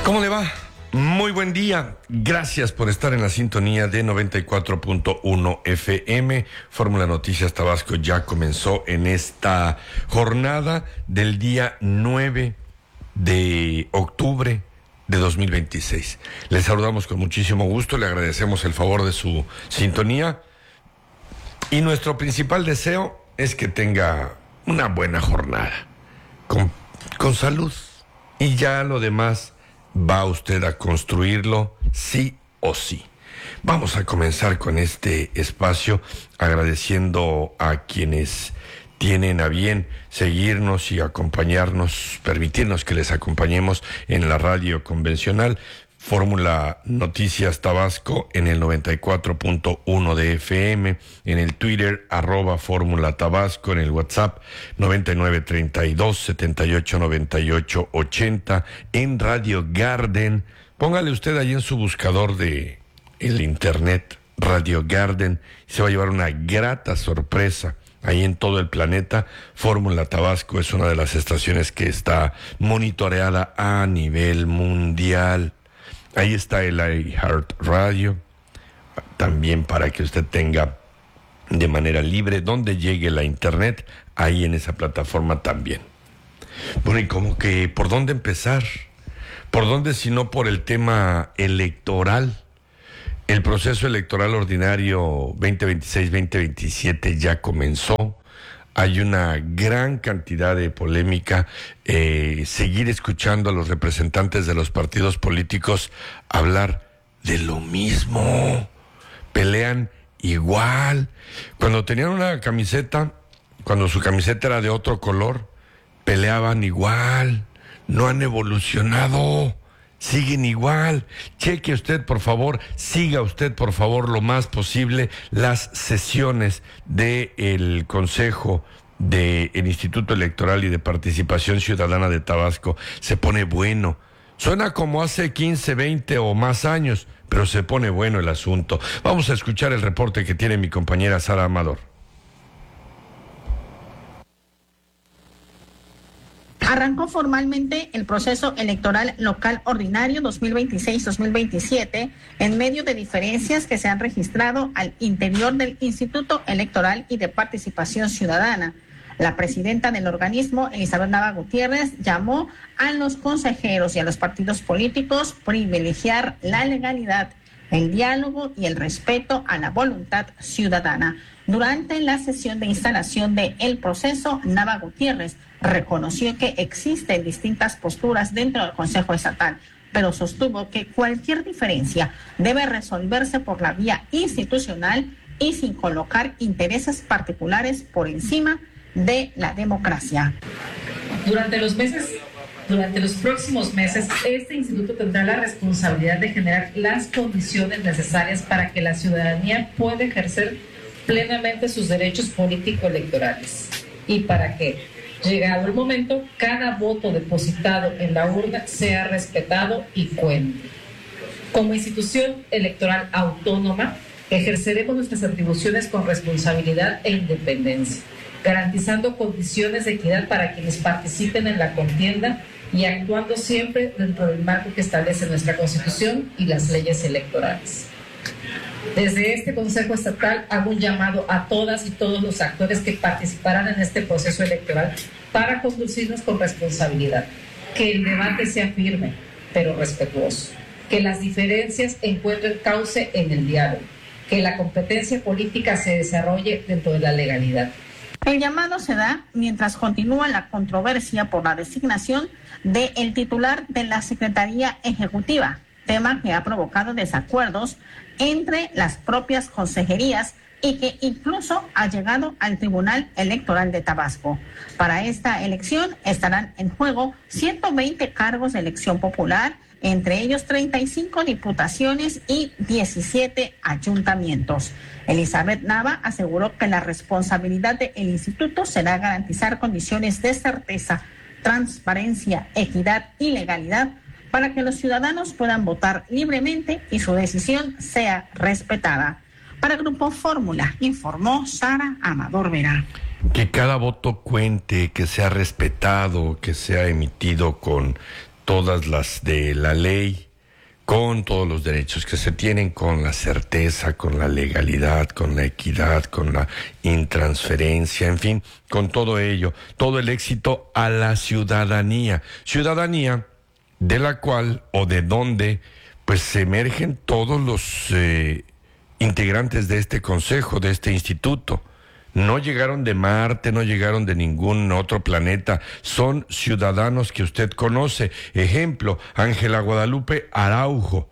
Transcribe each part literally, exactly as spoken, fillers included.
¿Cómo le va? Muy buen día. Gracias por estar en la sintonía de noventa y cuatro punto uno F M. Fórmula Noticias Tabasco ya comenzó en esta jornada del día nueve de octubre de dos mil veintiséis. Les saludamos con muchísimo gusto, le agradecemos el favor de su sintonía y nuestro principal deseo es que tenga una buena jornada, con, con salud, y ya lo demás va usted a construirlo sí o sí. Vamos a comenzar con este espacio agradeciendo a quienes tienen a bien seguirnos y acompañarnos, permitirnos que les acompañemos en la radio convencional. Fórmula Noticias Tabasco en el noventa y cuatro punto uno de F M, en el Twitter, arroba Fórmula Tabasco, en el WhatsApp noventa y nueve treinta y dos setenta y ocho noventa y ocho ochenta, en Radio Garden. Póngale usted ahí en su buscador de el internet, Radio Garden, y se va a llevar una grata sorpresa. Ahí en todo el planeta, Fórmula Tabasco es una de las estaciones que está monitoreada a nivel mundial. Ahí está el iHeart Radio, también para que usted tenga de manera libre donde llegue la internet, ahí en esa plataforma también. Bueno, y como que, ¿por dónde empezar? ¿Por dónde si no por el tema electoral? El proceso electoral ordinario veinte veintiséis veinte veintisiete ya comenzó. Hay una gran cantidad de polémica. Eh, seguir escuchando a los representantes de los partidos políticos hablar de lo mismo. Pelean igual. Cuando tenían una camiseta, cuando su camiseta era de otro color, peleaban igual. No han evolucionado. Siguen igual. Cheque usted, por favor, siga usted, por favor, lo más posible las sesiones del Consejo del Instituto Electoral y de Participación Ciudadana de Tabasco. Se pone bueno. Suena como hace quince, veinte o más años, pero se pone bueno el asunto. Vamos a escuchar el reporte que tiene mi compañera Sara Amador. Arrancó formalmente el proceso electoral local ordinario dos mil veintiséis dos mil veintisiete en medio de diferencias que se han registrado al interior del Instituto Electoral y de Participación Ciudadana. La presidenta del organismo, Elizabeth Nava Gutiérrez, llamó a los consejeros y a los partidos políticos privilegiar la legalidad, el diálogo y el respeto a la voluntad ciudadana. Durante la sesión de instalación del proceso, Nava Gutiérrez reconoció que existen distintas posturas dentro del Consejo Estatal, pero sostuvo que cualquier diferencia debe resolverse por la vía institucional y sin colocar intereses particulares por encima de la democracia. Durante los meses, durante los próximos meses, este instituto tendrá la responsabilidad de generar las condiciones necesarias para que la ciudadanía pueda ejercer plenamente sus derechos político-electorales y para que, llegado el momento, cada voto depositado en la urna sea respetado y cuente. Como institución electoral autónoma, ejerceremos nuestras atribuciones con responsabilidad e independencia, garantizando condiciones de equidad para quienes participen en la contienda y actuando siempre dentro del marco que establece nuestra Constitución y las leyes electorales. Desde este Consejo Estatal hago un llamado a todas y todos los actores que participarán en este proceso electoral para conducirnos con responsabilidad, que el debate sea firme, pero respetuoso, que las diferencias encuentren cauce en el diálogo, que la competencia política se desarrolle dentro de la legalidad. El llamado se da mientras continúa la controversia por la designación del titular de la Secretaría Ejecutiva, tema que ha provocado desacuerdos entre las propias consejerías y que incluso ha llegado al Tribunal Electoral de Tabasco. Para esta elección estarán en juego ciento veinte cargos de elección popular, entre ellos treinta y cinco diputaciones y diecisiete ayuntamientos. Elizabeth Nava aseguró que la responsabilidad del instituto será garantizar condiciones de certeza, transparencia, equidad y legalidad para que los ciudadanos puedan votar libremente y su decisión sea respetada. Para Grupo Fórmula, informó Sara Amador Vera. Que cada voto cuente, que sea respetado, que sea emitido con todas las de la ley, con todos los derechos que se tienen, con la certeza, con la legalidad, con la equidad, con la intransferencia, en fin, con todo ello, todo el éxito a la ciudadanía. Ciudadanía de la cual o de donde pues se emergen todos los eh, integrantes de este consejo, de este instituto. No llegaron de Marte, no llegaron de ningún otro planeta, son ciudadanos que usted conoce. Ejemplo, Ángela Guadalupe Araujo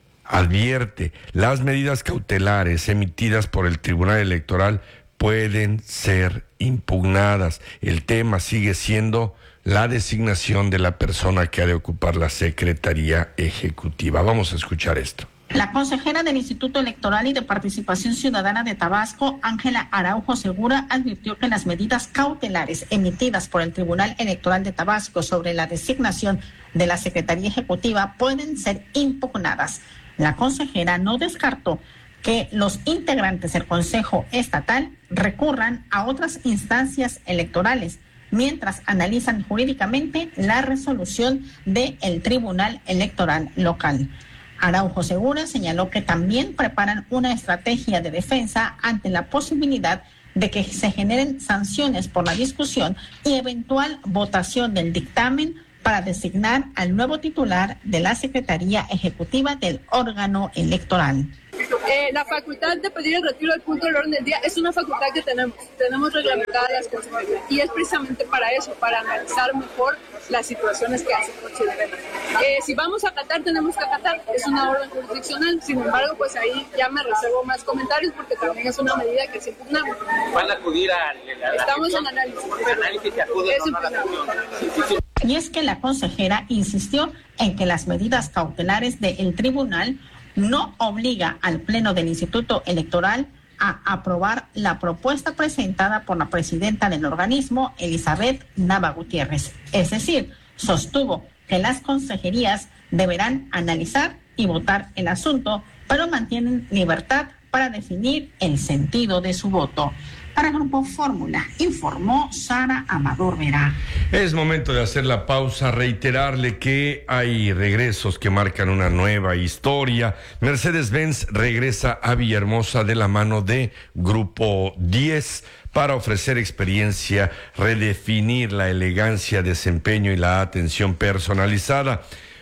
advierte, las medidas cautelares emitidas por el Tribunal Electoral pueden ser impugnadas. El tema sigue siendo la designación de la persona que ha de ocupar la Secretaría Ejecutiva. Vamos a escuchar esto. La consejera del Instituto Electoral y de Participación Ciudadana de Tabasco, Ángela Araujo Segura, advirtió que las medidas cautelares emitidas por el Tribunal Electoral de Tabasco sobre la designación de la Secretaría Ejecutiva pueden ser impugnadas. La consejera no descartó que los integrantes del Consejo Estatal recurran a otras instancias electorales mientras analizan jurídicamente la resolución del Tribunal Electoral local. Araujo Segura señaló que también preparan una estrategia de defensa ante la posibilidad de que se generen sanciones por la discusión y eventual votación del dictamen para designar al nuevo titular de la Secretaría Ejecutiva del órgano electoral. Eh, la facultad de pedir el retiro del punto del orden del día es una facultad que tenemos, tenemos reglamentadas las consejerías y es precisamente para eso, para analizar mejor las situaciones que se consideren. Eh, si vamos a acatar, tenemos que acatar, es una orden jurisdiccional, sin embargo, pues ahí ya me reservo más comentarios porque también es una medida que se impugnamos. ¿Van a acudir a la Estamos en análisis, pero análisis que acude es no a la acción? Y es que la consejera insistió en que las medidas cautelares del tribunal no obliga al Pleno del Instituto Electoral a aprobar la propuesta presentada por la presidenta del organismo, Elizabeth Nava Gutiérrez. Es decir, sostuvo que las consejerías deberán analizar y votar el asunto, pero mantienen libertad para definir el sentido de su voto. Para Grupo Fórmula, informó Sara Amador Vera. Es momento de hacer la pausa, reiterarle que hay regresos que marcan una nueva historia. Mercedes-Benz regresa a Villahermosa de la mano de Grupo diez para ofrecer experiencia, redefinir la elegancia, desempeño y la atención personalizada.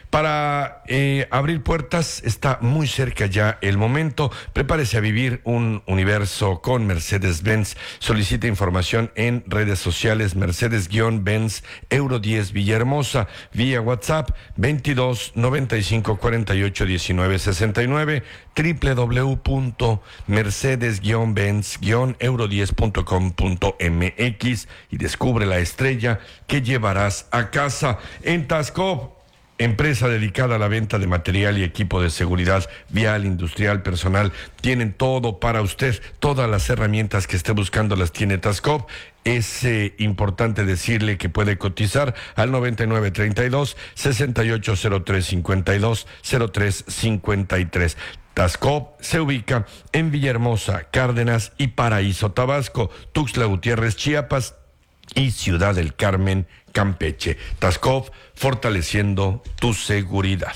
Para eh, abrir puertas está muy cerca ya el momento. Prepárese a vivir un universo con Mercedes-Benz. Solicita información en redes sociales Mercedes-Benz Euro diez Villahermosa vía WhatsApp veintidós noventa y cinco cuarenta y ocho diecinueve sesenta y nueve doble u doble u doble u punto mercedes benz euro diez punto com punto m x y descubre la estrella que llevarás a casa. En Tascop, empresa dedicada a la venta de material y equipo de seguridad vial, industrial, personal, tienen todo para usted. Todas las herramientas que esté buscando las tiene Tascop. Es eh, importante decirle que puede cotizar al noventa y nueve treinta y dos sesenta y ocho cero tres cincuenta y dos cero tres cincuenta y tres. Tascop se ubica en Villahermosa, Cárdenas y Paraíso, Tabasco, Tuxtla Gutiérrez, Chiapas y Ciudad del Carmen, Campeche. Tascop, fortaleciendo tu seguridad.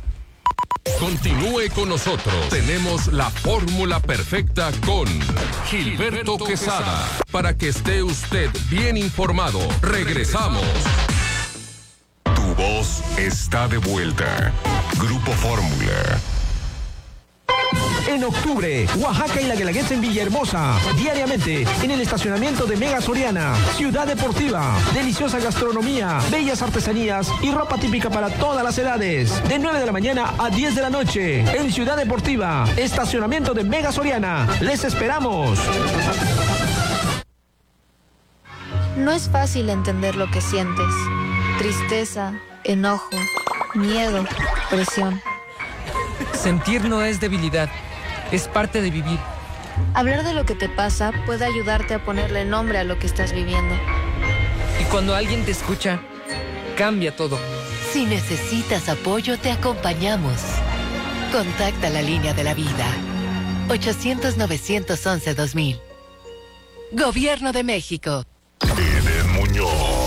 Continúe con nosotros. Tenemos la fórmula perfecta con Gilberto Quesada. Para que esté usted bien informado, regresamos. Tu voz está de vuelta. Grupo Fórmula. En octubre, Oaxaca y la Guelaguetza en Villahermosa. Diariamente, en el estacionamiento de Mega Soriana. Ciudad deportiva, deliciosa gastronomía, bellas artesanías y ropa típica para todas las edades. De nueve de la mañana a diez de la noche. En Ciudad Deportiva, estacionamiento de Mega Soriana. ¡Les esperamos! No es fácil entender lo que sientes. Tristeza, enojo, miedo, presión. Sentir no es debilidad, es parte de vivir. Hablar de lo que te pasa puede ayudarte a ponerle nombre a lo que estás viviendo. Y cuando alguien te escucha, cambia todo. Si necesitas apoyo, te acompañamos. Contacta la línea de la vida. ochocientos novecientos once dos mil. Gobierno de México. Eden Muñoz.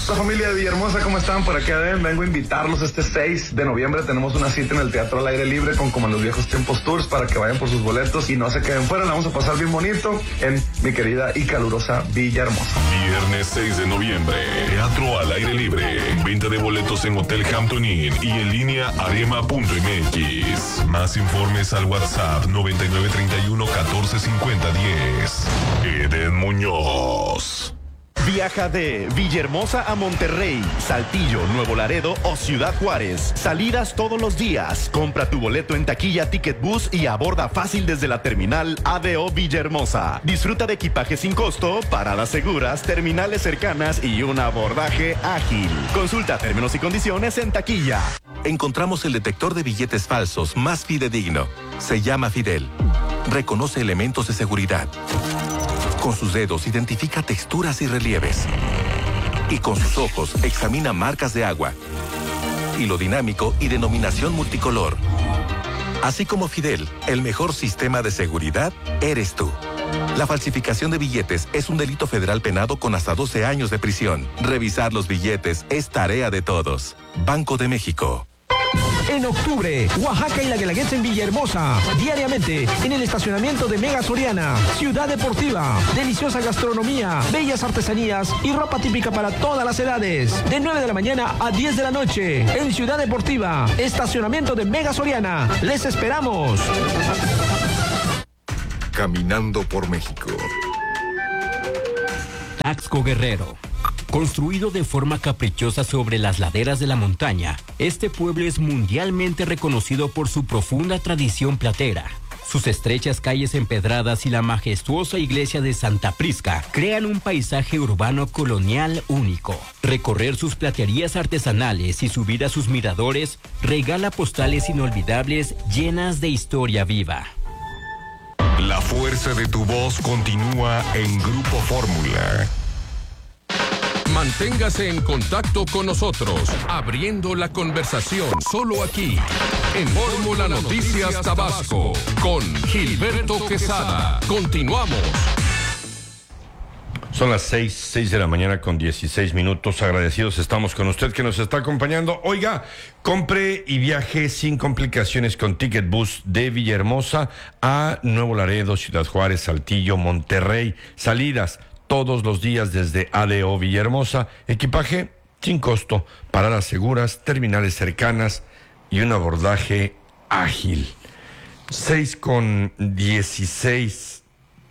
La familia de Villahermosa, ¿cómo están? Por acá ven, vengo a invitarlos este seis de noviembre. Tenemos una cita en el Teatro al Aire Libre con Como en los Viejos Tiempos Tours para que vayan por sus boletos y no se queden fuera. La vamos a pasar bien bonito en mi querida y calurosa Villahermosa. Viernes seis de noviembre, Teatro al Aire Libre. Venta de boletos en Hotel Hampton Inn y en línea arema punto m x. Más informes al WhatsApp noventa y nueve treinta y uno catorce cincuenta diez. Eden Muñoz. Viaja de Villahermosa a Monterrey, Saltillo, Nuevo Laredo o Ciudad Juárez. Salidas todos los días. Compra tu boleto en taquilla Ticket Bus y aborda fácil desde la terminal A D O Villahermosa. Disfruta de equipaje sin costo, paradas seguras, terminales cercanas y un abordaje ágil. Consulta términos y condiciones en taquilla. Encontramos el detector de billetes falsos más fidedigno. Se llama Fidel. Reconoce elementos de seguridad. Con sus dedos identifica texturas y relieves. Y con sus ojos examina marcas de agua, hilo dinámico y denominación multicolor. Así como Fidel, el mejor sistema de seguridad eres tú. La falsificación de billetes es un delito federal penado con hasta doce años de prisión. Revisar los billetes es tarea de todos. Banco de México. En octubre, Oaxaca y la Guelaguetza en Villahermosa. Diariamente, en el estacionamiento de Mega Soriana. Ciudad Deportiva. Deliciosa gastronomía, bellas artesanías y ropa típica para todas las edades. De nueve de la mañana a diez de la noche. En Ciudad Deportiva. Estacionamiento de Mega Soriana. ¡Les esperamos! Caminando por México. Taxco Guerrero. Construido de forma caprichosa sobre las laderas de la montaña, este pueblo es mundialmente reconocido por su profunda tradición platera. Sus estrechas calles empedradas y la majestuosa iglesia de Santa Prisca crean un paisaje urbano colonial único. Recorrer sus platerías artesanales y subir a sus miradores regala postales inolvidables llenas de historia viva. La fuerza de tu voz continúa en Grupo Fórmula. Manténgase en contacto con nosotros, abriendo la conversación solo aquí, en Fórmula Noticias Tabasco, con Gilberto Quesada. Continuamos. Son las seis, seis de la mañana con dieciséis minutos. Agradecidos estamos con usted que nos está acompañando. Oiga, compre y viaje sin complicaciones con Ticket Bus de Villahermosa a Nuevo Laredo, Ciudad Juárez, Saltillo, Monterrey. Salidas todos los días desde A D O Villahermosa, equipaje sin costo, paradas seguras, terminales cercanas y un abordaje ágil. seis con dieciséis.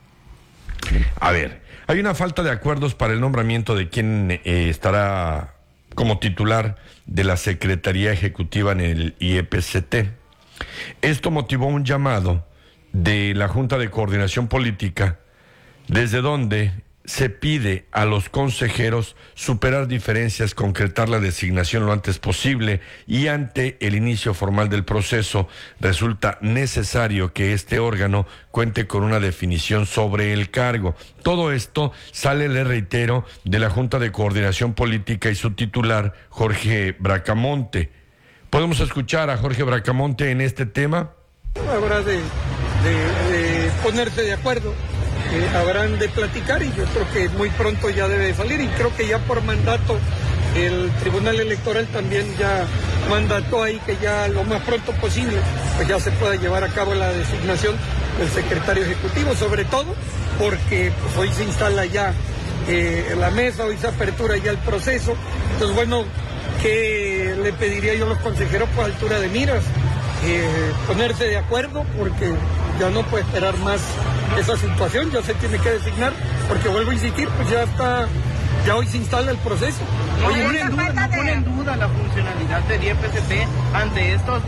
A ver, hay una falta de acuerdos para el nombramiento de quien eh, estará como titular de la Secretaría Ejecutiva en el I E P C T. Esto motivó un llamado de la Junta de Coordinación Política, desde donde se pide a los consejeros superar diferencias, concretar la designación lo antes posible y ante el inicio formal del proceso resulta necesario que este órgano cuente con una definición sobre el cargo. Todo esto sale, le reitero, de la Junta de Coordinación Política y su titular, Jorge Bracamonte. ¿Podemos escuchar a Jorge Bracamonte en este tema? Habrá de, de, de ponerse de acuerdo. Eh, habrán de platicar y yo creo que muy pronto ya debe salir y creo que ya por mandato el Tribunal Electoral también ya mandató ahí que ya lo más pronto posible pues ya se pueda llevar a cabo la designación del secretario ejecutivo, sobre todo porque pues, hoy se instala ya eh, la mesa, hoy se apertura ya el proceso. Entonces bueno, ¿qué le pediría yo a los consejeros por altura de miras? Eh, ponerse de acuerdo porque ya no puede esperar más esa situación, ya se tiene que designar, porque vuelvo a insistir, pues ya está, ya hoy se instala el proceso. No, Oye, pone en duda, no pone en duda la funcionalidad del I E P C T ante estos.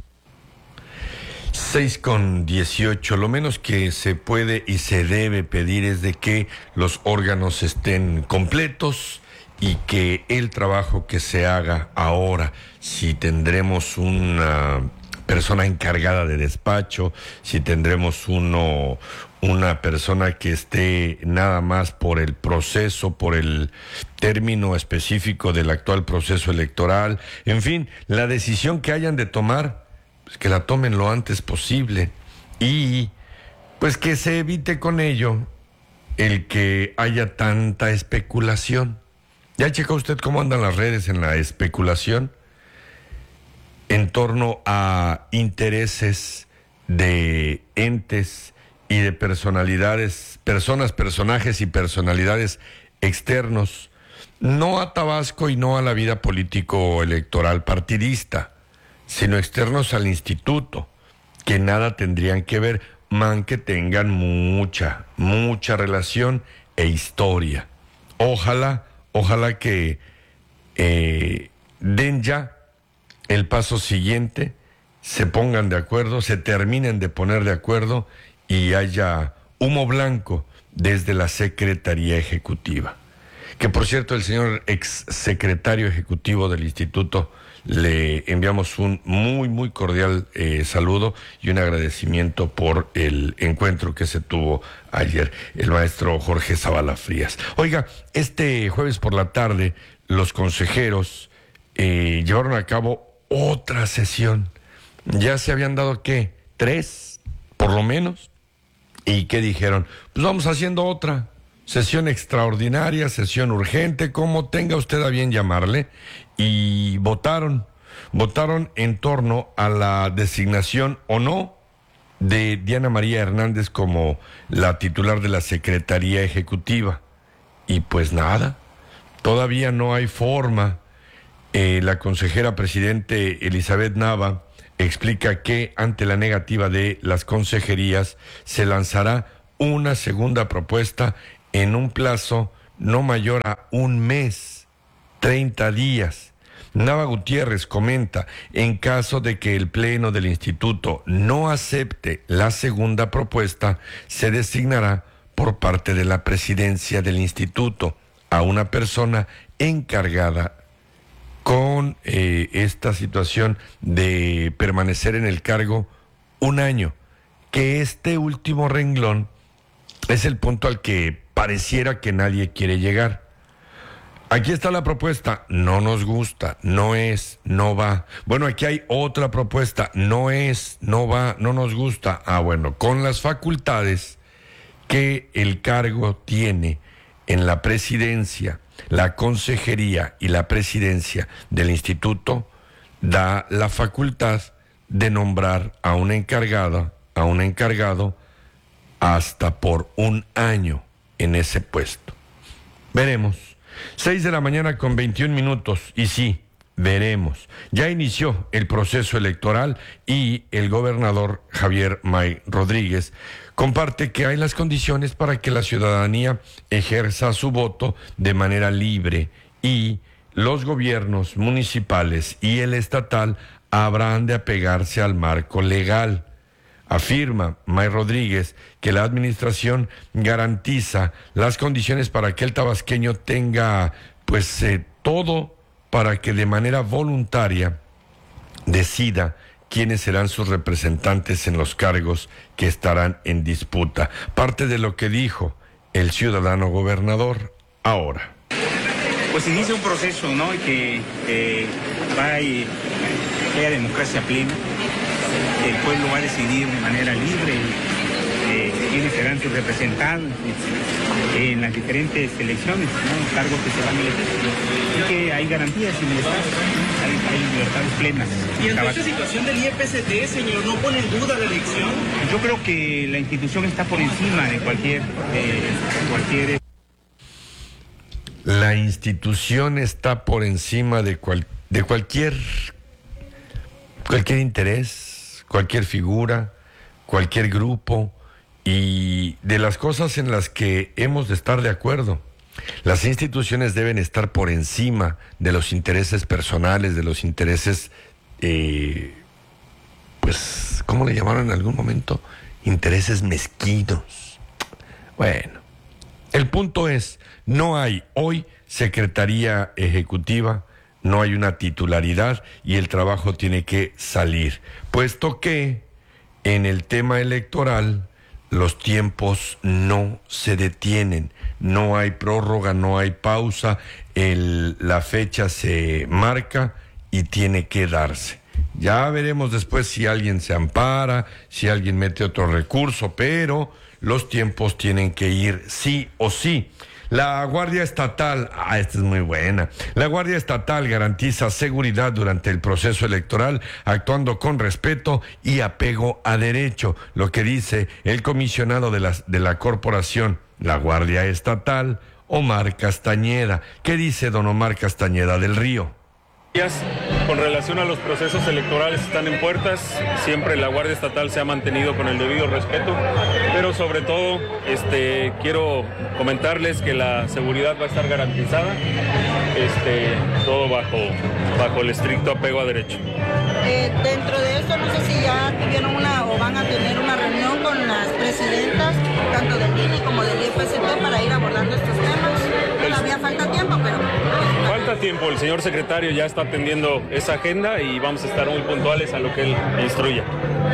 seis con dieciocho, lo menos que se puede y se debe pedir es de que los órganos estén completos y que el trabajo que se haga ahora, si tendremos una persona encargada de despacho, si tendremos uno, una persona que esté nada más por el proceso, por el término específico del actual proceso electoral, en fin, la decisión que hayan de tomar, pues que la tomen lo antes posible y pues que se evite con ello el que haya tanta especulación. ¿Ya checó usted cómo andan las redes en la especulación en torno a intereses de entes y de personalidades, personas, personajes y personalidades externos, no a Tabasco y no a la vida político-electoral partidista, sino externos al instituto, que nada tendrían que ver, man que tengan mucha, mucha relación e historia? Ojalá, ojalá que eh, den ya el paso siguiente, se pongan de acuerdo, se terminen de poner de acuerdo y haya humo blanco desde la Secretaría Ejecutiva. Que por cierto, el señor ex secretario ejecutivo del instituto, le enviamos un muy, muy cordial eh, saludo y un agradecimiento por el encuentro que se tuvo ayer, el maestro Jorge Zavala Frías. Oiga, este jueves por la tarde, los consejeros eh, llevaron a cabo otra sesión. Ya se habían dado, ¿qué? ¿Tres? Por lo menos. ¿Y qué dijeron? Pues vamos haciendo otra sesión extraordinaria, sesión urgente, como tenga usted a bien llamarle, y votaron, votaron en torno a la designación o no de Diana María Hernández como la titular de la Secretaría Ejecutiva. Y pues nada, todavía no hay forma. Eh, la consejera presidente Elizabeth Nava explica que ante la negativa de las consejerías se lanzará una segunda propuesta en un plazo no mayor a un mes, treinta días. Nava Gutiérrez comenta, en caso de que el Pleno del Instituto no acepte la segunda propuesta, se designará por parte de la presidencia del Instituto a una persona encargada con eh, esta situación de permanecer en el cargo un año, que este último renglón es el punto al que pareciera que nadie quiere llegar. Aquí está la propuesta, no nos gusta, no es, no va. Bueno, aquí hay otra propuesta, no es, no va, no nos gusta. Ah, bueno, con las facultades que el cargo tiene en la presidencia, la consejería y la presidencia del instituto, da la facultad de nombrar a una encargada, a un encargado, hasta por un año en ese puesto. Veremos. Seis de la mañana con veintiún minutos, y sí, veremos. Ya inició el proceso electoral y el gobernador Javier May Rodríguez comparte que hay las condiciones para que la ciudadanía ejerza su voto de manera libre y los gobiernos municipales y el estatal habrán de apegarse al marco legal. Afirma May Rodríguez que la administración garantiza las condiciones para que el tabasqueño tenga pues eh, todo para que de manera voluntaria decida quiénes serán sus representantes en los cargos que estarán en disputa. Parte de lo que dijo el ciudadano gobernador ahora. Pues inicia un proceso, ¿no? Que, que va y que haya democracia plena. El pueblo va a decidir de manera libre eh, quiénes serán sus representantes eh, en las diferentes elecciones, ¿no? Cargos que se van a elegir. Y que hay garantías en el Estado, ¿no? hay, hay libertades plenas. Y ante esta situación del I E P C T, señor, ¿no pone en duda la elección? Yo creo que la institución está por encima de cualquier... Eh, cualquier... La institución está por encima de, cual, de cualquier, cualquier interés, cualquier figura, cualquier grupo y de las cosas en las que hemos de estar de acuerdo. Las instituciones deben estar por encima de los intereses personales, de los intereses, eh, pues, ¿cómo le llamaron en algún momento? Intereses mezquinos. Bueno, el punto es, no hay hoy Secretaría Ejecutiva, no hay una titularidad y el trabajo tiene que salir, puesto que en el tema electoral los tiempos no se detienen, no hay prórroga, no hay pausa, el, la fecha se marca y tiene que darse. Ya veremos después si alguien se ampara, si alguien mete otro recurso, pero los tiempos tienen que ir sí o sí. La Guardia Estatal, ah, esta es muy buena. La Guardia Estatal garantiza seguridad durante el proceso electoral, actuando con respeto y apego a derecho, lo que dice el comisionado de la, de la corporación, la Guardia Estatal, Omar Castañeda. ¿Qué dice don Omar Castañeda del Río? Con relación a los procesos electorales están en puertas, siempre la Guardia Estatal se ha mantenido con el debido respeto, pero sobre todo este, quiero comentarles que la seguridad va a estar garantizada, este, todo bajo, bajo el estricto apego a derecho. Eh, dentro de esto, no sé si ya tuvieron una o van a tener una reunión con las presidentas, tanto del I N E como del I F C T, para ir abordando estos temas. Todavía falta tiempo, pero... Falta tiempo, el señor secretario ya está atendiendo esa agenda y vamos a estar muy puntuales a lo que él instruya.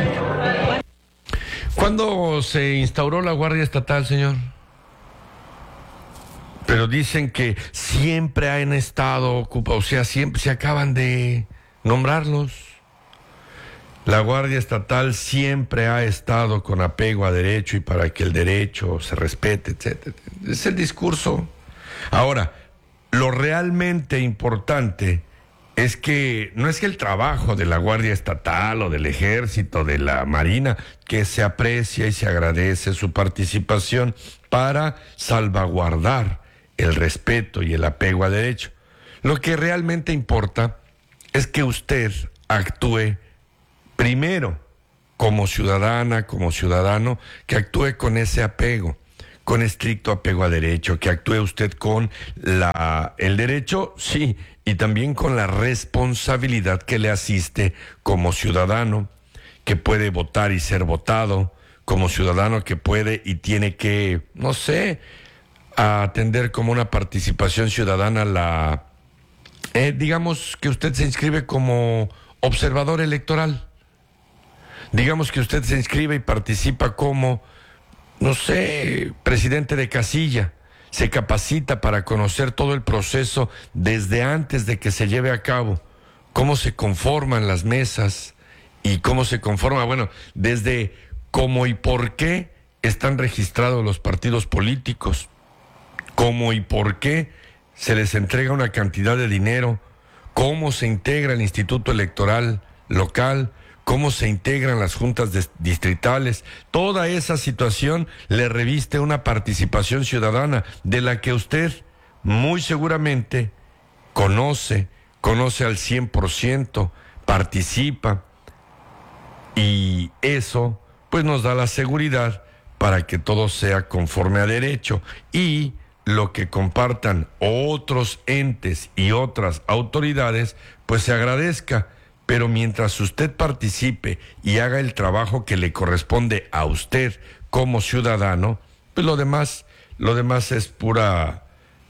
¿Cuándo se instauró la Guardia Estatal, señor? Pero dicen que siempre han estado ocupados, o sea, siempre se acaban de nombrarlos. La Guardia Estatal siempre ha estado con apego a derecho y para que el derecho se respete, etcétera. Es el discurso. Ahora, lo realmente importante es que no es que el trabajo de la Guardia Estatal o del Ejército, de la Marina, que se aprecia y se agradece su participación para salvaguardar el respeto y el apego a derecho. Lo que realmente importa es que usted actúe primero como ciudadana, como ciudadano, que actúe con ese apego, con estricto apego a derecho, que actúe usted con la, el derecho, sí, y también con la responsabilidad que le asiste como ciudadano, que puede votar y ser votado, como ciudadano que puede y tiene que, no sé, atender como una participación ciudadana la, eh, digamos que usted se inscribe como observador electoral, digamos que usted se inscribe y participa como, no sé, presidente de casilla, se capacita para conocer todo el proceso desde antes de que se lleve a cabo, cómo se conforman las mesas y cómo se conforma, bueno, desde cómo y por qué están registrados los partidos políticos, cómo y por qué se les entrega una cantidad de dinero, cómo se integra el Instituto Electoral local, cómo se integran las juntas distritales. Toda esa situación le reviste una participación ciudadana de la que usted muy seguramente conoce, conoce al cien por ciento, participa, y eso pues nos da la seguridad para que todo sea conforme a derecho y lo que compartan otros entes y otras autoridades pues se agradezca. Pero mientras usted participe y haga el trabajo que le corresponde a usted como ciudadano, pues lo demás, lo demás es pura,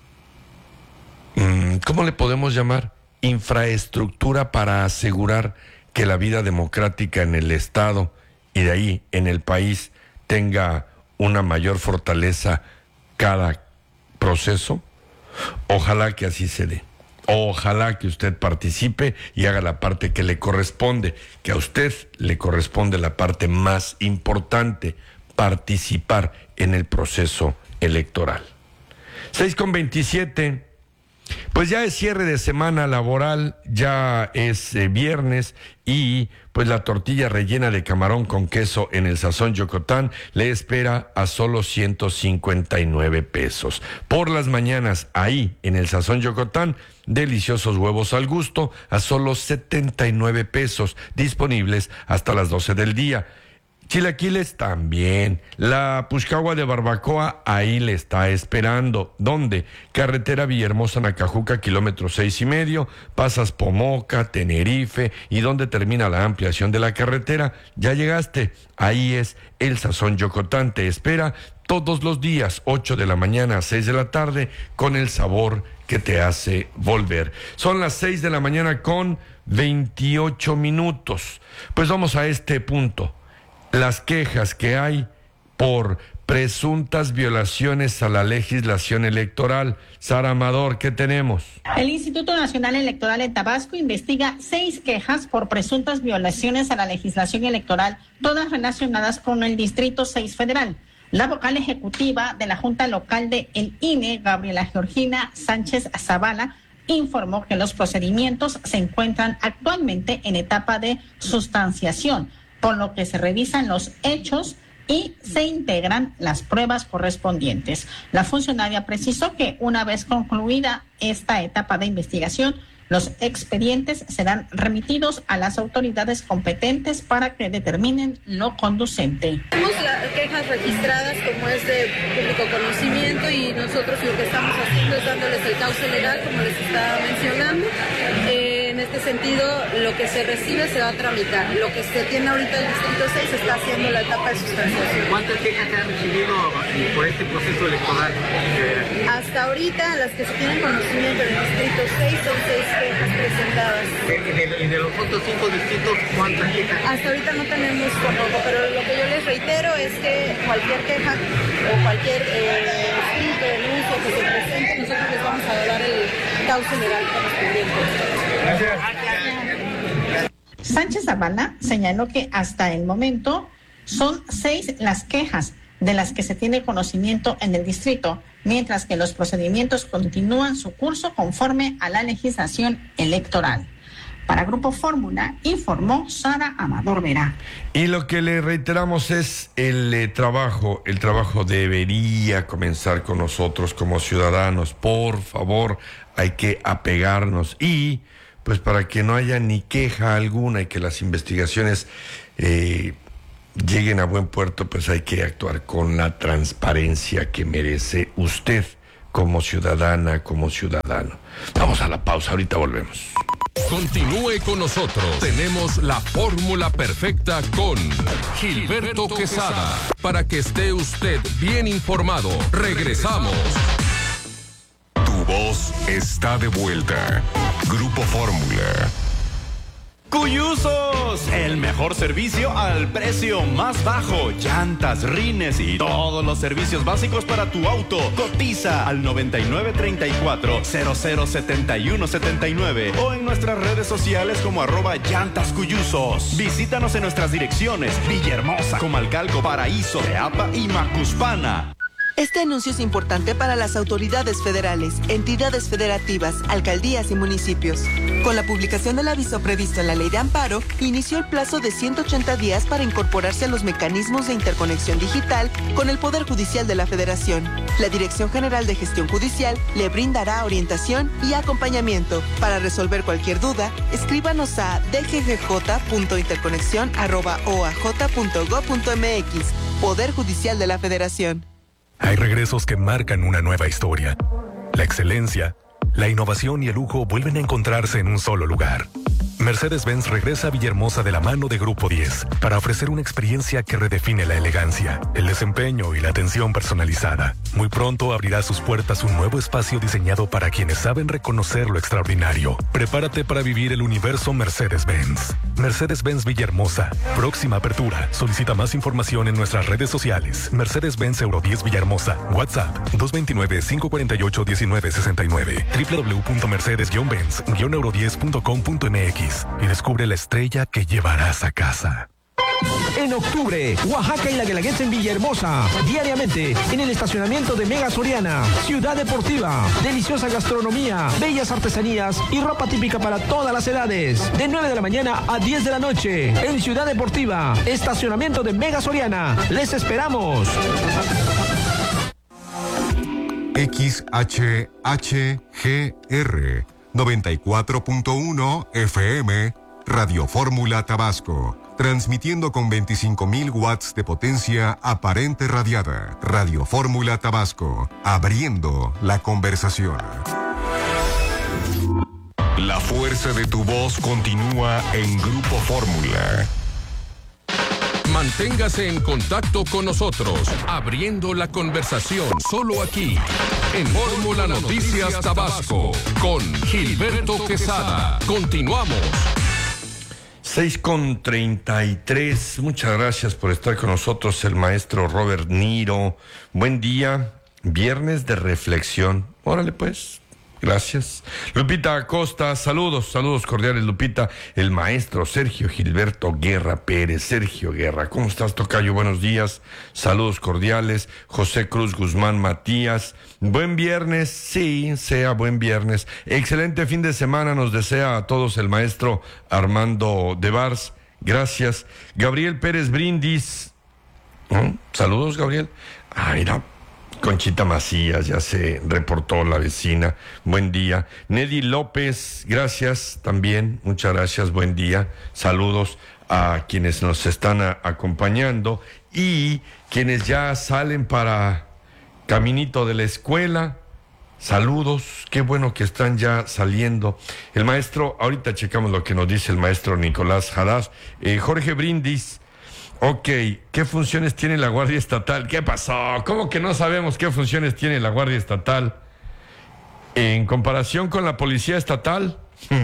¿cómo le podemos llamar? Infraestructura para asegurar que la vida democrática en el Estado y de ahí en el país tenga una mayor fortaleza cada proceso. Ojalá que así se dé. Ojalá que usted participe y haga la parte que le corresponde, que a usted le corresponde la parte más importante, participar en el proceso electoral. seis con veintisiete, pues ya es cierre de semana laboral, ya es eh, viernes y pues la tortilla rellena de camarón con queso en el Sazón Yocotán le espera a solo ciento cincuenta y nueve pesos. Por las mañanas ahí en el Sazón Yocotán, deliciosos huevos al gusto a solo setenta y nueve pesos, disponibles hasta las doce del día. Chilaquiles también. La puxcagua de barbacoa ahí le está esperando. ¿Dónde? Carretera Villahermosa Nacajuca, kilómetro seis y medio. Pasas Pomoca, Tenerife. ¿Y dónde termina la ampliación de la carretera? Ya llegaste. Ahí es el Sazón Yocotán. Te espera todos los días, ocho de la mañana a seis de la tarde, con el sabor que te hace volver. Son las seis de la mañana con veintiocho minutos. Pues vamos a este punto. Las quejas que hay por presuntas violaciones a la legislación electoral. Sara Amador, ¿qué tenemos? El Instituto Nacional Electoral en Tabasco investiga seis quejas por presuntas violaciones a la legislación electoral, todas relacionadas con el Distrito seis Federal. La vocal ejecutiva de la Junta Local de El I N E, Gabriela Georgina Sánchez Zavala, informó que los procedimientos se encuentran actualmente en etapa de sustanciación, por lo que se revisan los hechos y se integran las pruebas correspondientes. La funcionaria precisó que una vez concluida esta etapa de investigación, los expedientes serán remitidos a las autoridades competentes para que determinen lo conducente. Tenemos las quejas registradas como es de público conocimiento y nosotros lo que estamos haciendo es dándoles el cauce legal, como les estaba mencionando. Eh, en este sentido, lo que se recibe se va a tramitar. Lo que se tiene ahorita en el Distrito seis se está haciendo la etapa de sustanciación. ¿Cuántas quejas se han recibido por este proceso electoral? Hasta ahorita, las que se tienen conocimiento del Distrito seis son seis quejas presentadas. ¿Y de, de, de los otros cinco distritos cuántas quejas? Hasta ahorita no tenemos tampoco, pero lo que yo les reitero es que cualquier queja o cualquier eh, escrito, denuncio que se presente, nosotros les vamos a dar el cauce legal correspondiente. Gracias. Sánchez Zavala señaló que hasta el momento son seis las quejas de las que se tiene conocimiento en el distrito, mientras que los procedimientos continúan su curso conforme a la legislación electoral. Para Grupo Fórmula, informó Sara Amador Vera. Y lo que le reiteramos es el eh, trabajo, el trabajo debería comenzar con nosotros como ciudadanos. Por favor, hay que apegarnos y, pues para que no haya ni queja alguna y que las investigaciones eh, lleguen a buen puerto, pues hay que actuar con la transparencia que merece usted como ciudadana, como ciudadano. Vamos a la pausa, ahorita volvemos. Continúe con nosotros. Tenemos la fórmula perfecta con Gilberto Quesada. Para que esté usted bien informado. Regresamos. Tu voz está de vuelta. Grupo Fórmula. Cuyusos, el mejor servicio al precio más bajo. Llantas, rines y todos los servicios básicos para tu auto. Cotiza al noventa y nueve treinta y cuatro cero cero setenta y uno setenta y nueve o en nuestras redes sociales como arroba llantas Cuyusos. Visítanos en nuestras direcciones: Villahermosa, Comalcalco, Paraíso, Teapa y Macuspana. Este anuncio es importante para las autoridades federales, entidades federativas, alcaldías y municipios. Con la publicación del aviso previsto en la Ley de Amparo, inició el plazo de ciento ochenta días para incorporarse a los mecanismos de interconexión digital con el Poder Judicial de la Federación. La Dirección General de Gestión Judicial le brindará orientación y acompañamiento. Para resolver cualquier duda, escríbanos a d g g j punto interconexión arroba o a j punto gob punto m x. Poder Judicial de la Federación. Hay regresos que marcan una nueva historia. La excelencia, la innovación y el lujo vuelven a encontrarse en un solo lugar. Mercedes-Benz regresa a Villahermosa de la mano de Grupo diez para ofrecer una experiencia que redefine la elegancia, el desempeño y la atención personalizada. Muy pronto abrirá sus puertas un nuevo espacio diseñado para quienes saben reconocer lo extraordinario. Prepárate para vivir el universo Mercedes-Benz. Mercedes-Benz Villahermosa. Próxima apertura. Solicita más información en nuestras redes sociales. Mercedes-Benz Euro diez Villahermosa. WhatsApp dos dos nueve, cinco cuatro ocho, uno nueve seis nueve. doble u doble u doble u punto mercedes benz euro diez punto com punto m x. Y descubre la estrella que llevarás a casa. En octubre, Oaxaca y la Guelaguetza en Villahermosa. Diariamente, en el estacionamiento de Mega Soriana. Ciudad Deportiva. Deliciosa gastronomía, bellas artesanías y ropa típica para todas las edades. De nueve de la mañana a diez de la noche. En Ciudad Deportiva. Estacionamiento de Mega Soriana. ¡Les esperamos! X H H G R noventa y cuatro punto uno F M, Radio Fórmula Tabasco, transmitiendo con veinticinco mil watts de potencia aparente radiada. Radio Fórmula Tabasco, abriendo la conversación. La fuerza de tu voz continúa en Grupo Fórmula. Manténgase en contacto con nosotros, abriendo la conversación solo aquí, en Fórmula Noticias Tabasco, con Gilberto Quesada. Continuamos. seis con treinta y tres. Muchas gracias por estar con nosotros, el maestro Robert Niro. Buen día, viernes de reflexión. Órale pues, Gracias. Lupita Acosta, saludos, saludos cordiales, Lupita. El maestro Sergio Gilberto Guerra Pérez. Sergio Guerra, ¿cómo estás, tocayo? Buenos días, saludos cordiales. José Cruz Guzmán Matías, buen viernes, sí, sea buen viernes. Excelente fin de semana nos desea a todos el maestro Armando de Bars. Gracias. Gabriel Pérez Brindis. ¿Mm? Saludos, Gabriel. Ah, mira. Conchita Macías, ya se reportó la vecina. Buen día. Nedi López, gracias también. Muchas gracias, buen día. Saludos a quienes nos están a, acompañando y quienes ya salen para caminito de la escuela. Saludos, qué bueno que están ya saliendo. El maestro, ahorita checamos lo que nos dice el maestro Nicolás Haddad. Eh, Jorge Brindis. Ok, ¿qué funciones tiene la Guardia Estatal? ¿Qué pasó? ¿Cómo que no sabemos qué funciones tiene la Guardia Estatal? En comparación con la Policía Estatal,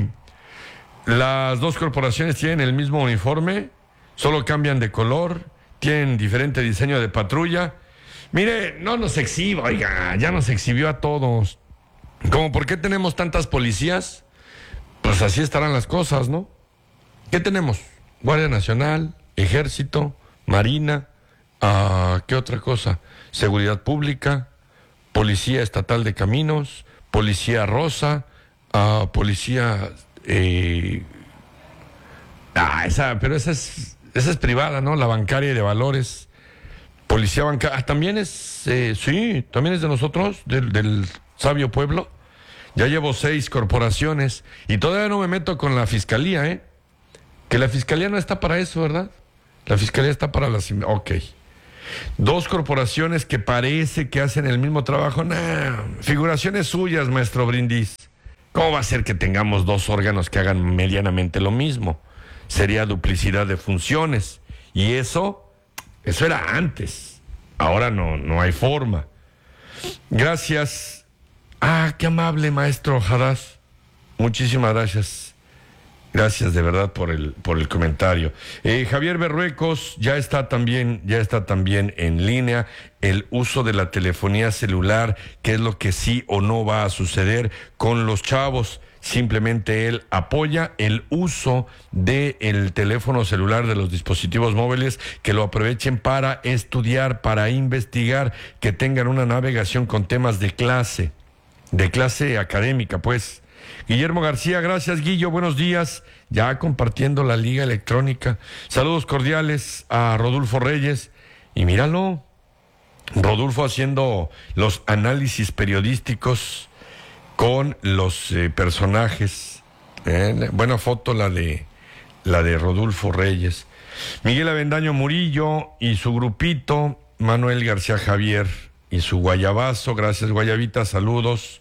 las dos corporaciones tienen el mismo uniforme, solo cambian de color, tienen diferente diseño de patrulla. Mire, no nos exhiba, oiga, ya nos exhibió a todos. ¿Cómo por qué tenemos tantas policías? Pues así estarán las cosas, ¿no? ¿Qué tenemos? Guardia Nacional, Ejército, Marina, uh, ¿qué otra cosa? Seguridad Pública, Policía Estatal de Caminos, Policía Rosa, uh, Policía... Eh... Ah, esa, pero esa es, esa es privada, ¿no? La bancaria y de valores. Policía Bancaria, ah, también es, eh, sí, también es de nosotros, del, del sabio pueblo. Ya llevo seis corporaciones y todavía no me meto con la Fiscalía, ¿eh? Que la Fiscalía no está para eso, ¿verdad? La Fiscalía está para las... Ok. Dos corporaciones que parece que hacen el mismo trabajo. Nah, figuraciones suyas, maestro Brindis. ¿Cómo va a ser que tengamos dos órganos que hagan medianamente lo mismo? Sería duplicidad de funciones. Y eso, eso era antes. Ahora no, no hay forma. Gracias. Ah, qué amable, maestro Haddad. Muchísimas gracias. Gracias de verdad por el por el comentario. Eh, Javier Berruecos ya está también ya está también en línea. El uso de la telefonía celular, qué es lo que sí o no va a suceder con los chavos. Simplemente él apoya el uso del teléfono celular, de los dispositivos móviles, que lo aprovechen para estudiar, para investigar, que tengan una navegación con temas de clase, de clase académica, pues. Guillermo García, gracias, Guillo, buenos días. Ya compartiendo la liga electrónica. Saludos cordiales a Rodolfo Reyes. Y míralo, Rodolfo haciendo los análisis periodísticos con los eh, personajes. Eh, buena foto la de la de Rodolfo Reyes. Miguel Avendaño Murillo y su grupito. Manuel García Javier y su guayabazo. Gracias, Guayabita, saludos.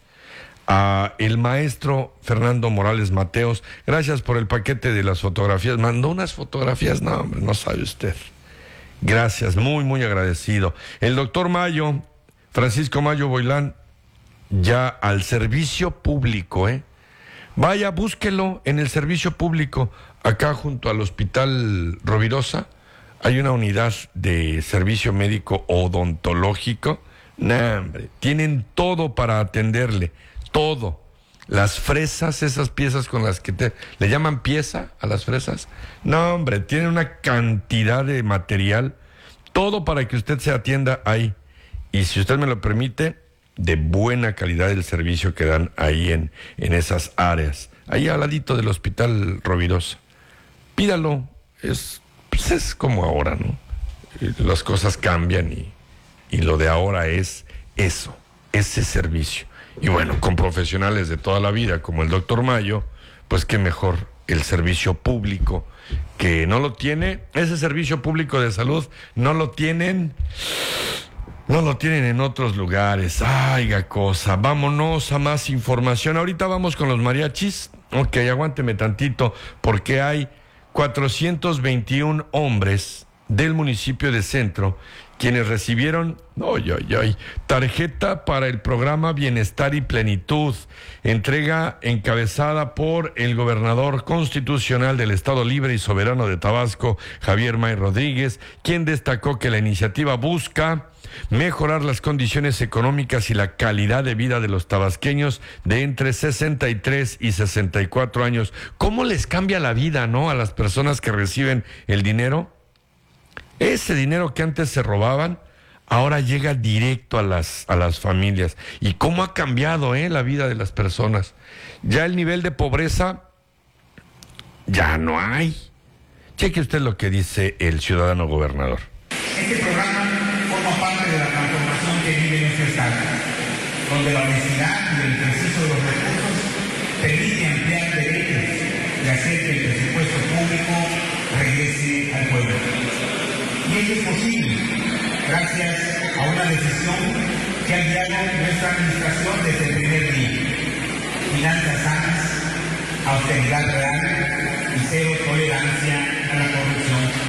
A el maestro Fernando Morales Mateos, gracias por el paquete de las fotografías. Mandó unas fotografías, no, hombre, no sabe usted. Gracias, muy, muy agradecido. El doctor Mayo, Francisco Mayo Boilán, ya al servicio público, ¿eh? Vaya, búsquelo en el servicio público. Acá junto al Hospital Rovirosa hay una unidad de servicio médico odontológico. Nah, hombre, tienen todo para atenderle. Todo. Las fresas, esas piezas con las que te... ¿Le llaman pieza a las fresas? No, hombre, tienen una cantidad de material. Todo para que usted se atienda ahí. Y si usted me lo permite, de buena calidad el servicio que dan ahí en, en esas áreas. Ahí al ladito del Hospital Rovirosa. Pídalo. Es, pues es como ahora, ¿no? Las cosas cambian y, y lo de ahora es eso, ese servicio. Y bueno, con profesionales de toda la vida, como el doctor Mayo, pues qué mejor el servicio público, que no lo tiene, ese servicio público de salud, no lo tienen, no lo tienen en otros lugares. Ay, cosa, vámonos a más información. Ahorita vamos con los mariachis. Ok, aguánteme tantito, porque hay cuatrocientos veintiún hombres del municipio de Centro quienes recibieron, oy, oy, oy, tarjeta para el programa Bienestar y Plenitud, entrega encabezada por el gobernador constitucional del Estado Libre y Soberano de Tabasco, Javier May Rodríguez, quien destacó que la iniciativa busca mejorar las condiciones económicas y la calidad de vida de los tabasqueños de entre sesenta y tres y sesenta y cuatro años. ¿Cómo les cambia la vida, no, a las personas que reciben el dinero? Ese dinero que antes se robaban, ahora llega directo a las, a las familias. ¿Y cómo ha cambiado eh, la vida de las personas? Ya el nivel de pobreza ya no hay. Cheque usted lo que dice el ciudadano gobernador. Este programa forma parte de la transformación que vive nuestro Estado, donde la honestidad y el ejercicio de los recursos permite ampliar derechos y hacer que el presupuesto público regrese al pueblo. Y ello es posible gracias a una decisión que ha guiado nuestra administración desde el primer día. Finanzas sanas, austeridad real y cero tolerancia a la corrupción.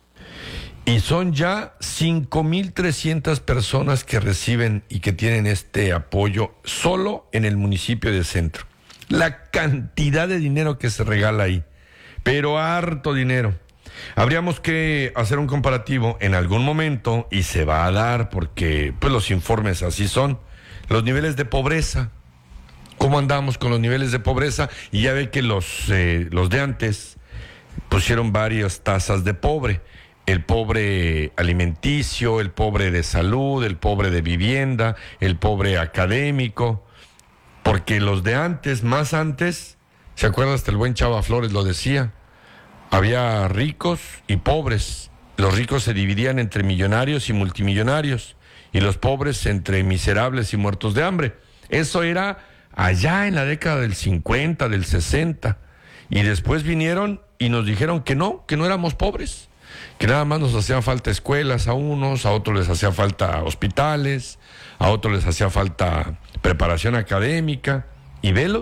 Y son ya cinco mil trescientas personas que reciben y que tienen este apoyo solo en el municipio de Centro. La cantidad de dinero que se regala ahí, pero harto dinero. Habríamos que hacer un comparativo en algún momento, y se va a dar porque pues los informes así son, los niveles de pobreza. ¿Cómo andamos con los niveles de pobreza? Y ya ve que los, eh, los de antes pusieron varias tasas de pobre. El pobre alimenticio, el pobre de salud, el pobre de vivienda, el pobre académico. Porque los de antes, más antes, ¿se acuerda? Hasta el buen Chava Flores lo decía. Había ricos y pobres. Los ricos se dividían entre millonarios y multimillonarios, y los pobres entre miserables y muertos de hambre. Eso era allá en la década del cincuenta, del sesenta. Y después vinieron y nos dijeron que no, que no éramos pobres, que nada más nos hacían falta escuelas a unos, a otros les hacía falta hospitales, a otros les hacía falta preparación académica. Y velos,